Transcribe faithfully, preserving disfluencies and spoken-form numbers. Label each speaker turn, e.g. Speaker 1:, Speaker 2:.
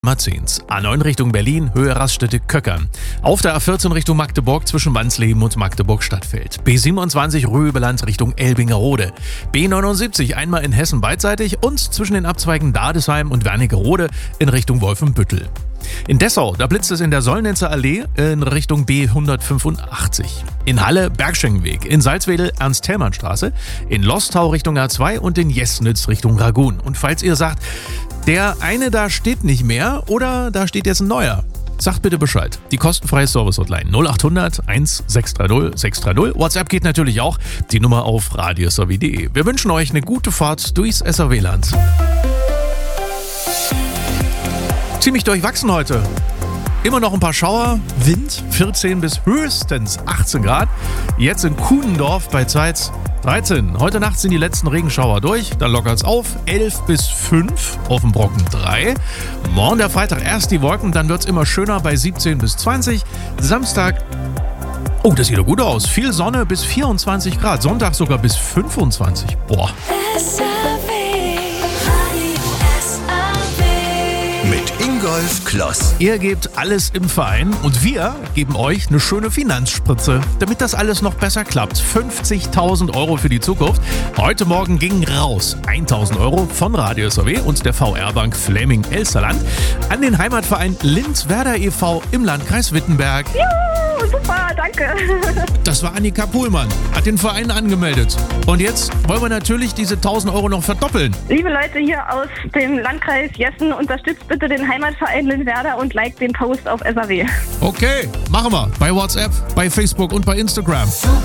Speaker 1: Marzens. A neun Richtung Berlin, Höhe Raststätte-Köckern. Auf der A vierzehn Richtung Magdeburg zwischen Wansleben und Magdeburg-Stadtfeld. B siebenundzwanzig Röbeland Richtung Elbingerode. B neunundsiebzig einmal in Hessen beidseitig und zwischen den Abzweigen Dadesheim und Wernigerode in Richtung Wolfenbüttel. In Dessau, da blitzt es in der Sollnitzer Allee in Richtung B hundertfünfundachtzig. In Halle Bergschenkenweg, in Salzwedel Ernst-Thälmann-Straße, in Lostau Richtung A zwei und in Jesnitz Richtung Ragun. Und falls ihr sagt, der eine da steht nicht mehr oder da steht jetzt ein neuer, sagt bitte Bescheid. Die kostenfreie Service-Hotline null acht hundert eins sechs drei null sechs drei null. WhatsApp geht natürlich auch. Die Nummer auf radios r w punkt d e. Wir wünschen euch eine gute Fahrt durchs S R W-Land. Ziemlich durchwachsen heute. Immer noch ein paar Schauer, Wind, vierzehn bis höchstens achtzehn Grad. Jetzt in Kuhdendorf bei Zeitz dreizehn. Heute Nacht sind die letzten Regenschauer durch, dann lockert es auf. elf bis fünf, auf dem Brocken drei. Morgen der Freitag erst die Wolken, dann wird es immer schöner bei siebzehn bis zwanzig. Samstag, oh, das sieht doch gut aus. Viel Sonne bis vierundzwanzig Grad. Sonntag sogar bis fünfundzwanzig. Boah.
Speaker 2: Mit Ingolf Kloss.
Speaker 1: Ihr gebt alles im Verein und wir geben euch eine schöne Finanzspritze, damit das alles noch besser klappt. fünfzigtausend Euro für die Zukunft. Heute Morgen ging raus eintausend Euro von Radio S R W und der V R-Bank Fleming-Elsterland an den Heimatverein Linz-Werder e V im Landkreis Wittenberg.
Speaker 3: Juhu, super, danke.
Speaker 1: Das war Annika Pohlmann, hat den Verein angemeldet. Und jetzt wollen wir natürlich diese tausend Euro noch verdoppeln.
Speaker 3: Liebe Leute hier aus dem Landkreis Jessen, unterstützt bitte den Heimatverein Linz-Werder und liked den Post auf S R W.
Speaker 1: Okay, machen wir. Bei WhatsApp, bei Facebook und bei Instagram.